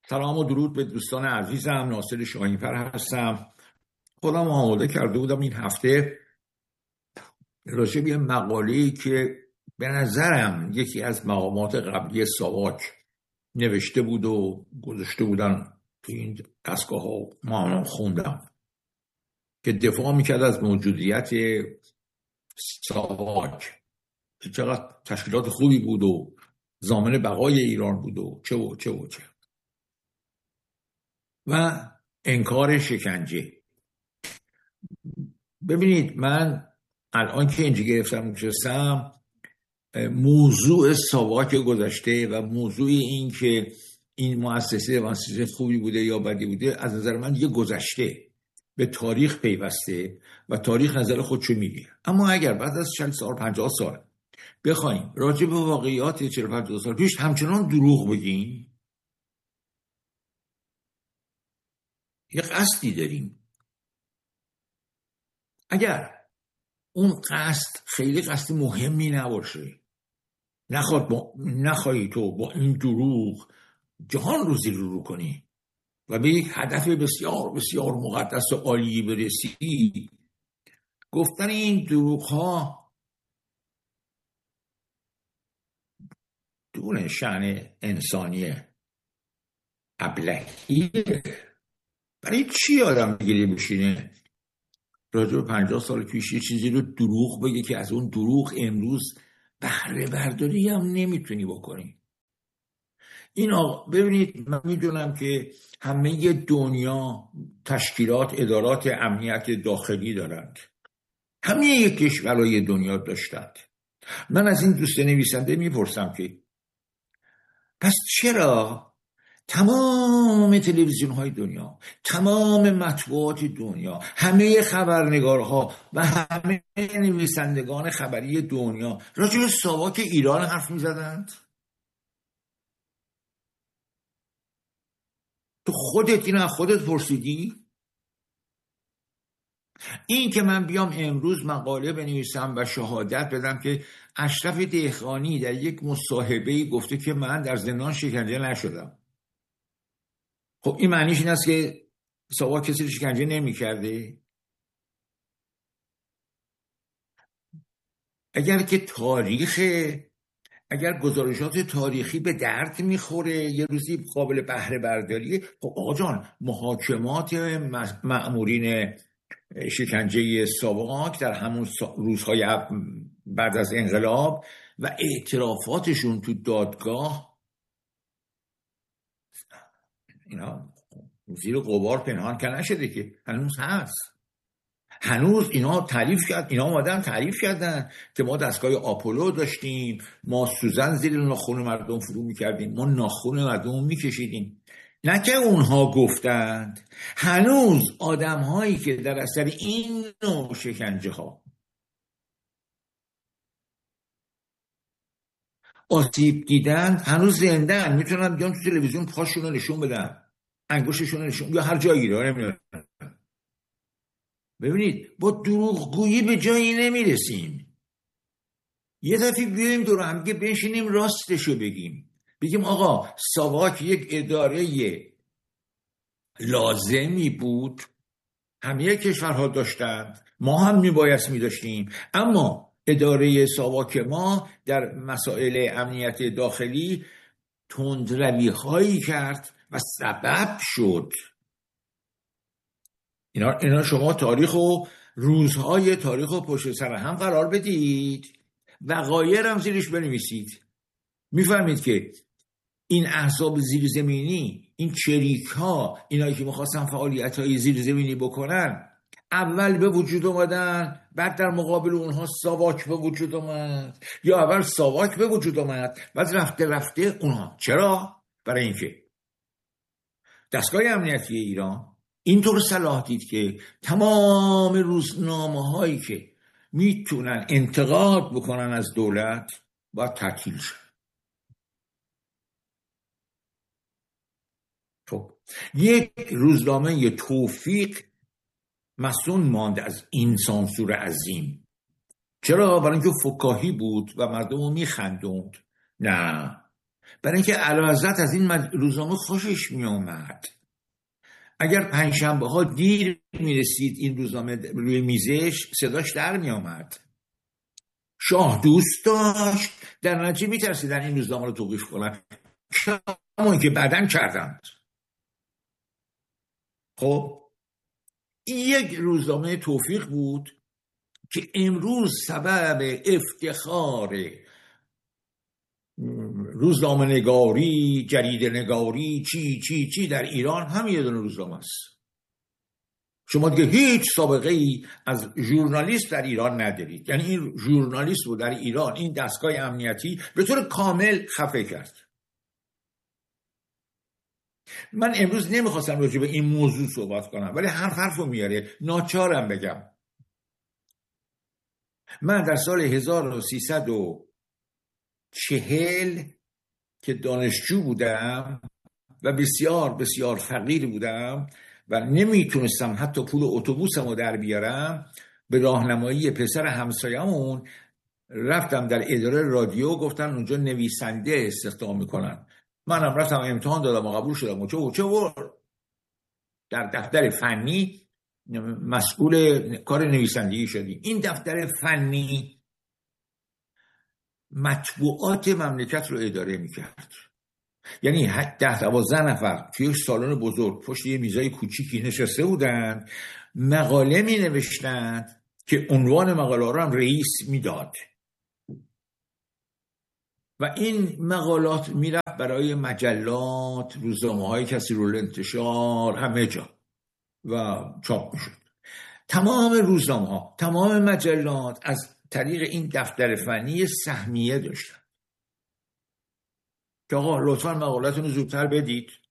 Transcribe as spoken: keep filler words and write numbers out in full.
سلام و درود به دوستان عزیزم. ناصر شاهین‌فر هستم. خودم آماده کرده بودم این هفته راجع به مقاله‌ای که به نظرم یکی از مقامات قبلی ساواک نوشته بود و گذاشته بودن تو این دستگاه ها، ما هم خوندم، که دفاع میکرد از موجودیت ساواک، که چقدر تشکیلات خوبی بود و ضامن بقای ایران بود و چه و چه و چه و انکار شکنجه. ببینید، من الان که اینجا گرفتم نشستم، موضوع ساواک گذشته و موضوع این که این مؤسسه مؤسسه خوبی بوده یا بدی بوده از نظر من یه گذشته به تاریخ پیوسته و تاریخ نظر خودشو میگه. اما اگر بعد از چند سال پنجاه سال بخوایم راجع به واقعیات چهل پنجاه سال پیش همچنان دروغ بگیم، یه قصدی داریم. اگر اون قصد خیلی قصد مهمی نباشه، نخواد با نخواهی تو با این دروغ جهان رو زیر رو کنی و به یک هدف بسیار بسیار مقدس و عالی برسی، گفتن این دروغ ها دون شأن انسانی ابلهی. برای چی آدم دیگری بشینه راجع به پنجاه سال پیش یه چیزی رو دروغ بگه که از اون دروغ امروز بهره برداری هم نمیتونی بکنی؟ این آقا ببینید، من میدونم که همه دنیا تشکیلات ادارات امنیت داخلی دارند، همه کشورهای دنیا داشتند. من از این دوست نویسنده میپرسم که پس چرا تمام تلویزیون های دنیا، تمام مطبوعات دنیا، همه خبرنگارها و همه نویسندگان خبری دنیا راجع به ساواک ایران حرف می زدند؟ تو خودت اینو خودت پرسیدی؟ این که من بیام امروز مقاله بنویسم و شهادت بدم که اشرف دهقانی در یک مصاحبه گفته که من در زندان شکنجه نشدم، خب این معنیش این است که ساواک کسی رو شکنجه نمی کرده؟ اگر که تاریخ اگر گزارشات تاریخی به درد میخوره یه روزی قابل بهره برداری، خب آقا جان، محاکمات مأمورین شکنجه ساواک در همون روزهای بعد از انقلاب و اعترافاتشون تو دادگاه، اینا زیر غبار پنهان که نشده، که هنوز هست. هنوز اینا تعریف کرد اینا اومدن تعریف کردن که ما دستگاه آپولو داشتیم، ما سوزن زیر ناخن مردم فرو میکردیم، ما ناخن مردم میکشیدیم. نه که اونها گفتند، هنوز آدم هایی که در اثر این نوع شکنجه ها آسیب دیدن هنوز زندن، میتونن بیان تو تلویزیون پاشون رو نشون بدن، انگشتشون رو نشون، یا هر جایی رو نمیدونن. ببینید، با دروغگویی به جایی نمیرسیم. یه دفعه بیایم دور هم دیگه بنشینیم راستشو بگیم، بگیم آقا ساواک یک اداره لازمی بود، همه کشورها داشتند، ما هم میبایست میداشتیم، اما اداره ساواک ما در مسائل امنیت داخلی تندروی هایی کرد و سبب شد. اینا, اینا شما تاریخ و روزهای تاریخ و پشت سر هم قرار بدید، وقایع هم زیرش بنویسید، میفهمید که این احزاب زیرزمینی، این چریک ها، اینایی که میخواستن فعالیت های زیرزمینی بکنن، اول به وجود اومدن، بعد در مقابل اونها ساواک به وجود اومد، یا اول ساواک به وجود اومد بعد رفته رفته اونها. چرا؟ برای اینکه دستگاه امنیتی ایران اینطور صلاح دید که تمام روزنامه هایی که میتونن انتقاد بکنن از دولت باید تعطیل شد. خب یک روزنامه یه توفیق مسئول ماند از این سانسور عظیم. چرا؟ برای اینکه فکاهی بود و مردم رو میخندوند. نه، برای اینکه اعلیحضرت از این روزنامه خوشش می اومد. اگر پنجشنبه ها دیر می رسید این روزنامه روی میزش، صداش در می اومد. شاه دوست داشت، در نتیجه می ترسیدن این روزنامه رو توقیف کنن، کما که بعدن کردند. خب این یک روزنامه توفیق بود که امروز سبب افتخار روزنامه نگاری، جریده نگاری، چی چی چی در ایران هم یه دونه روزنامه است. شما دیگه هیچ سابقه ای از ژورنالیست در ایران ندارید. یعنی این ژورنالیست رو در ایران این دستگاه امنیتی به طور کامل خفه کرد. من امروز نمیخواستم راجع به این موضوع صحبت کنم، ولی حرف حرفو میاره، ناچارم بگم. من در سال هزار و سیصد و چهل که دانشجو بودم و بسیار بسیار فقیر بودم و نمیتونستم حتی پول اتوبوسم رو در بیارم، به راهنمایی پسر همسایه‌مون رفتم در اداره رادیو، گفتن اونجا نویسنده استخدام میکنن. منم رفتم امتحان دادم و قبول شدم و چه و چه و در دفتر فنی مسئول کار نویسندگی شدیم. این دفتر فنی مطبوعات مملکت رو اداره میکرد. یعنی ده دوازده نفر توی سالن بزرگ پشت یه میزای کوچیکی نشسته بودن، مقاله می نوشتن که عنوان مقاله رو هم رئیس میداد و این مقالات میرفت برای مجلات، روزنامه های کثیرال انتشار، همه جا و چاپ میشد. تمام روزنامه ها، تمام مجلات از طریق این دفتر فنی سهمیه داشتن که آقا لطفاً مقالاتون رو زودتر بدید